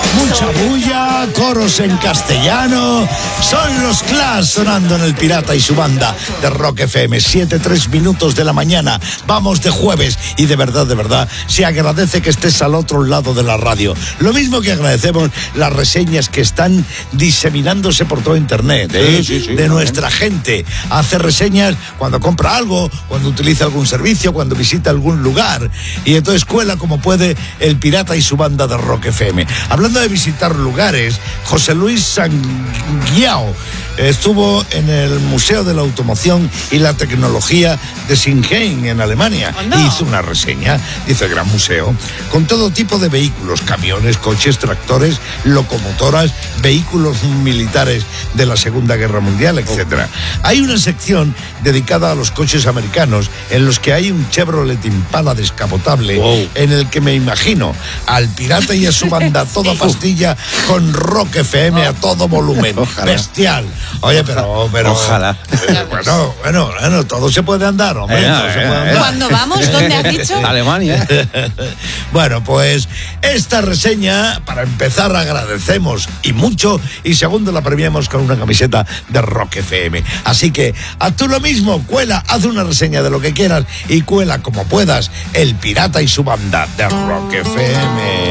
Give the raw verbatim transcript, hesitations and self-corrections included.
Mucha bulla, coros en castellano. Son los Clash sonando en El Pirata y su banda de Rock F M. Siete, tres minutos de la mañana. Vamos de jueves y de verdad, de verdad, se agradece que estés al otro lado de la radio. Lo mismo que agradecemos las reseñas que están diseminándose por todo internet, ¿eh? sí, sí, sí, de nuestra gente. Hace reseñas cuando compra algo, cuando utiliza algún servicio, cuando visita algún lugar. Y entonces cuela como puede El Pirata y su banda de Rock F M. Hablando de visitar lugares, José Luis Sanguiao estuvo en el Museo de la Automoción y la Tecnología de Singen, en Alemania. Oh, no. Y hizo una reseña, dice gran museo, con todo tipo de vehículos, camiones, coches, tractores, locomotoras, vehículos militares de la Segunda Guerra Mundial, etcétera. Hay una sección dedicada a los coches americanos en los que hay un Chevrolet Impala descapotable, wow, en el que me imagino al Pirata y a su banda toda pastilla con Rock F M a todo volumen. Ojalá. Bestial. Oye, pero... pero Ojalá. Eh, bueno, bueno, bueno, todo se puede andar, hombre. Eh, todo se puede eh, andar. ¿Cuándo vamos? ¿Dónde has dicho? Alemania. Bueno, pues esta reseña, para empezar, agradecemos y mucho, y segundo, la premiamos con una camiseta de Rock F M. Así que haz tú lo mismo, cuela, haz una reseña de lo que quieras y cuela como puedas El Pirata y su banda de Rock F M.